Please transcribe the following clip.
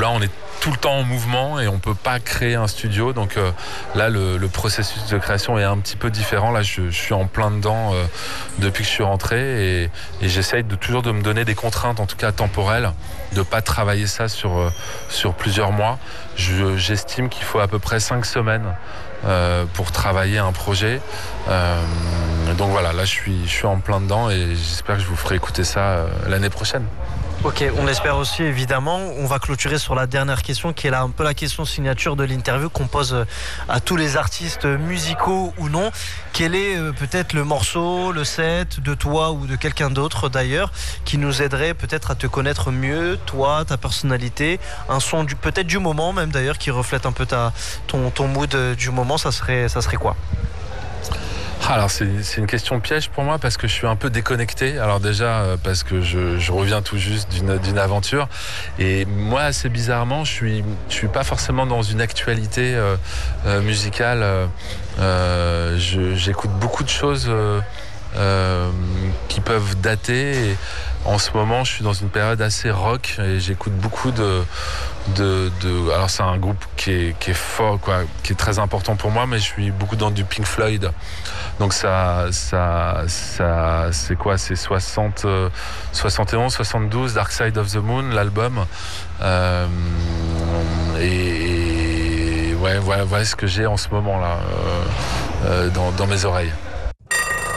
là on est tout le temps en mouvement et on peut pas créer un studio. Donc là, le processus de création est un petit peu différent. Là, je suis en plein dedans depuis que je suis rentré et j'essaye toujours de me donner des contraintes, en tout cas temporelles, de pas travailler ça sur plusieurs mois. J'estime qu'il faut à peu près 5 semaines pour travailler un projet. Donc voilà, là, je suis en plein dedans et j'espère que je vous ferai écouter ça l'année prochaine. Ok, on espère aussi évidemment. On va clôturer sur la dernière question qui est là un peu la question signature de l'interview qu'on pose à tous les artistes musicaux ou non. Quel est peut-être le morceau, le set de toi ou de quelqu'un d'autre d'ailleurs qui nous aiderait peut-être à te connaître mieux, toi, ta personnalité, un son peut-être du moment même d'ailleurs qui reflète un peu ton mood du moment, ça serait quoi ? Alors c'est une question piège pour moi parce que je suis un peu déconnecté. Alors déjà parce que je reviens tout juste d'une aventure et moi assez bizarrement je suis pas forcément dans une actualité musicale. J'écoute beaucoup de choses qui peuvent dater et en ce moment je suis dans une période assez rock et j'écoute beaucoup alors c'est un groupe qui est fort quoi, qui est très important pour moi, mais je suis beaucoup dans du Pink Floyd. Donc ça c'est quoi, c'est 71, 72, Dark Side of the Moon, l'album. Et ouais, voilà ce que j'ai en ce moment là dans mes oreilles.